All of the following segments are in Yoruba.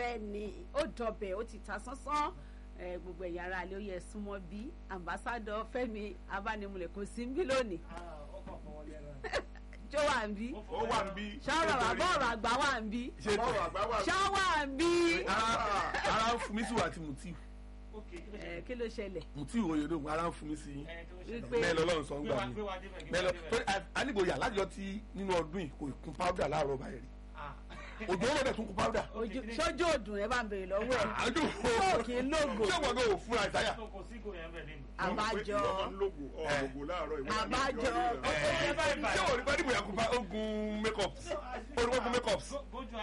bẹ́ẹ̀ ni ó dọbẹ̀ ó ti ta sánsán gbogbo ẹ̀yà ara àlẹ́ ó yẹ súnmọ́ bí ambassadọ Fẹ́mi Abánimúlẹ̀ kò sí ń bí lónìí jó wà ń bí ó wà ń bí ṣọ́ọ̀rọ̀ bàbá ọ̀rọ̀ àgbà wà ń bí ṣọ́ọ̀ wà ń bí. ara ń fún mi sí wa àti Mutiu. Kí ló ṣẹlẹ̀. Mutiu oyèdè ara ń fún mi sí wípé bẹ́ẹ̀ lọ́lọ́run sọ ń gbà mí bẹ́ẹ̀ lọ tó anígboyà lájọ tí nínú ọdún yìí kò kún powder láàárọ̀ báyìí rí òjò ó lọ́dẹ̀ tún kún powder. sójú òdùn ẹ bá ń bèrè lọ́wọ́ ẹ̀. àjò yóò kí n lógo. ṣé wọn kò fúnra ìsáyà. àbájọ àbájọ. ṣé wọn rí bá dìbò yàgùnfà ogun makeups ogun makeups.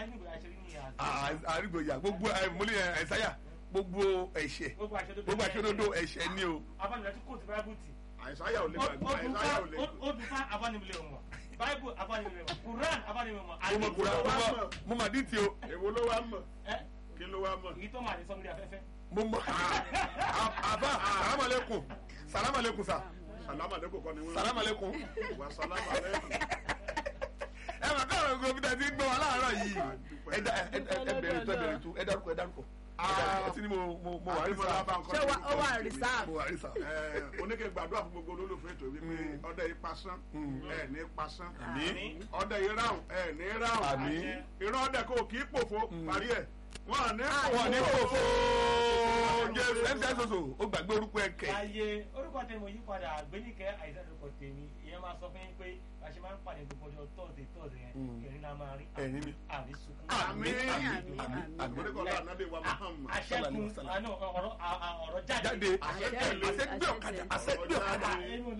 àrígbòyà gbogbo mọ́lẹ̀ ìsáyà gbogbo ẹ̀ṣẹ̀ gbogbo àṣẹdodo ẹ̀ṣẹ̀ ni o. àìsáyà ò lè gbàgbé àìsáyà ò lè. ó dùn fún abánimílẹ̀ ọmọ Bible abánimílẹ̀ ọmọ Quran abánimílẹ̀ ọmọ. mo kura mo ma di ti o. èwo ló wá mọ̀ kí ló wá mọ̀. èyí tó máa ní sọmọdé afẹ́fẹ́. mo mọ àbá salamalekun salamalekun sa. salamalekun kọ́ ni wọ́n. salamalekun. wa salamalekun. ẹ máa kọ́ ọ̀rọ̀ gómìnà tí ń gbọ́ wa láàárọ̀ yìí ẹ bẹ̀rẹ̀ tó ẹ dárúkọ. Ẹtí ni mo wà rísà. Ṣé ó wà rísà? Mo wà rísà. Oníkè gbàdúrà fún gbogbo olólùfẹ́ ètò wípé ọdẹ yìí pasán ẹ̀ ní pasán. Ọdẹ yìí ráhùn ẹ̀ ní ráhùn. Ìran ọdẹ kò kì í pòfo parí ẹ̀. Wọ́n ní pòfo. Jésù ẹ̀ńtẹ́ soso ó gbàgbé orúkọ ẹ̀ kẹ́. Ayé orúkọ tèmi ò yí padà Àgbéníkẹ́ Àìsàn orúkọ tèmi ìyẹn máa sọ fún yín pé a ṣe máa ń pàdé gbogbo ọjọ́ tọ́ọ̀dẹ̀ yẹn ẹ̀rín náà máa rí àrí sunkún. Àmín. Oníkọ̀ọ́lá ànábì wa Muhammad. Àṣẹ́gun ọ̀rọ̀ jáde. Àṣẹ́gbé ọ̀kadà.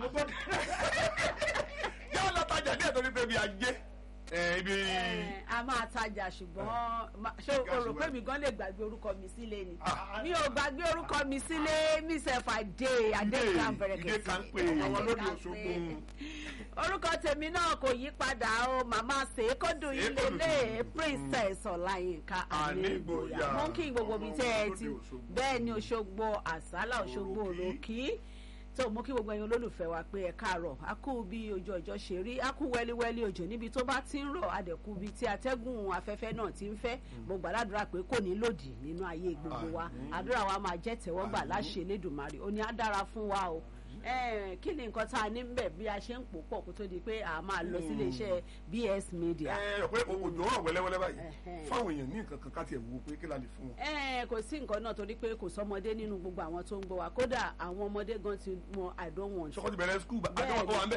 Yóò lọ tajà ní ẹ̀tọ́ ní pé bí ajé. A máa tajà ṣùgbọ́n ṣé o rò pé mi gan lè gbàgbé orúkọ mi sílé ni mi ò gbàgbé orúkọ mi sílé mi sef adé kan bẹ̀rẹ̀ kẹsì orúkọ tèmi náà kò yí padà o màmá sèékódù ilé Princess Ọláyínká Ànígbòyà mú kí gbogbo mi tẹ́ ẹ ti bẹ́ẹ̀ ni Òṣogbo àsálà Òṣogbo òròkì tó mú kí gbogbo ẹ̀yin olólùfẹ́ wa pé ẹ káàárọ̀ a kú bí ojú ọjọ́ ṣe rí a kú wẹ́líwẹ́lí òjò níbi tó bá ti ń rọ̀ adẹ̀kú bí tí atẹ́gùn afẹ́fẹ́ náà ti ń fẹ́ mo gbàdúrà pé kò ní lòdì nínú ayé gbogbo wa àdúrà wa máa jẹ́ tẹ̀wọ́gbà láṣẹ Elédùmarè ó ní á dára fún wa o kí ni nǹkan tá a ní bẹ̀ bí a ṣe ń pò pọ̀ kó tó di pé a máa lọ sílé iṣẹ́ BS Media. pé òjò rọ̀ wẹ́lẹ́wẹ́lẹ́ báyìí fáwọn èèyàn ní nǹkan kan ká tiẹ̀ wo pé kí la lè fún wọn. kò sí nǹkan náà torí pé kò sọmọdé nínú gbogbo àwọn tó ń gbọ́ wa kódà àwọn ọmọdé gan ti mọ I don't want. sọkọ ti bẹ̀rẹ̀ skul I don't want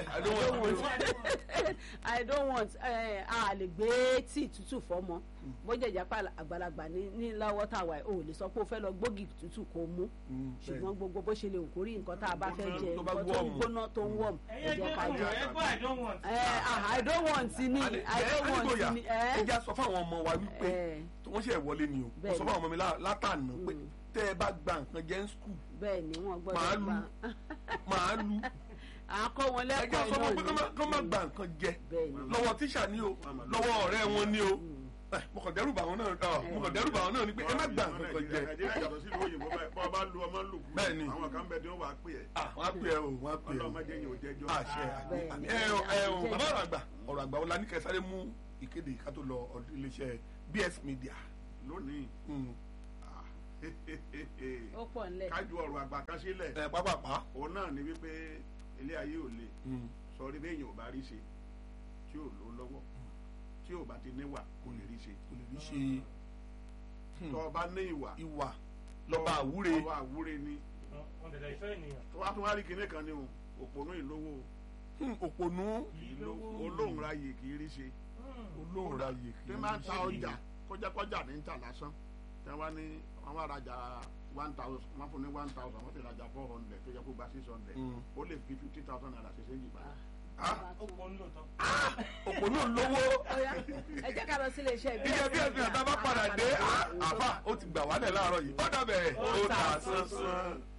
I don't want a lè gbé tíì tútù fọ́mọ bó jẹ́ ìjápá àgbàlagbà ní lọ́wọ́ tá a wà ò lè sọ pé o fẹ́ lọ gbógi tútù kó mú ṣùgbọ́n gbogbo bó ṣe lè kó rí nǹkan tá a bá fẹ́ jẹ nǹkan tó ń gbóná tó ń wọ̀m ẹ jẹ́ ká jẹ. I don't want ni I don't want ni. ẹ jẹ́ sọ fáwọn ọmọ wa wípé wọ́n ṣe wọlé ni o wọ́n sọ fáwọn ọmọ mi látànà pé tẹ́ ẹ bá gba nǹkan jẹ́ ń skul bẹ́ẹ̀ ni wọ́n gbọ́dọ̀ gbà máa lu àkọ́ wọn lẹ́kọ̀ọ́ náà ni. ẹ jẹ́ sọ fún pé kọ́ má gba nǹkan jẹ lọ́wọ́ tíṣà ni o lọ́wọ́ ọ̀rẹ́ wọn ni o mo kàn dẹ́rù bà wọn náà ni pé ẹ má gbà nǹkan jẹ. Nàìjíríà yàtọ̀ sí ìlú òyìnbó bá bá lu ọmọ lù kú àwọn kan bẹ̀ tí wọ́n wà á pè ẹ́. wọ́n á pè ẹ́ o wọ́n á pè ẹ́ o ọlọ́mọdé yẹn ò jẹ́jọ́. àṣẹ bàbá ọ̀rọ̀ àgbà ọ̀la ní kẹsàrẹ́ mú ìkéde ká tó lọ iléeṣẹ́ BS Media lónìí. ó pọ̀ nílẹ̀. kájú ọ̀rọ̀ àgbà kan sílẹ̀. pápápá. òun náà ni wípé ilé ayé ò le sọrí béèyàn ò bá rí ṣe tí ò ló lọ́wọ́ tí ò bá ti níwà kò lè rí ṣe. tọ́ ọ bá ní ìwà lọ́ba àwúre. lọ́ba àwúre ni. tó wá tún wá rí kinní kan ni o òpònú ìlówó. òpònú olóhùn ráyè kì í rí ṣe. olóhùn ráyè kì í rí ṣe. tí máa ń ta ọjà kọjá ní ń tà lásán tí wọ́n ní wọ́n wá rajà 1,000 wọ́n fún ní 1,000 wọ́n fi rajà 400 tó yẹ kó gba 600 ó lè fi 50,000 naira ṣe séjì bá. òpònú lówó. ẹ jẹ́ ká lọ sílé iṣẹ́ bí ẹbí àtàbà padà dé àfà ó ti gbà wálẹ̀ láàárọ̀ yìí ó dàbẹ̀ ó ta sánsán.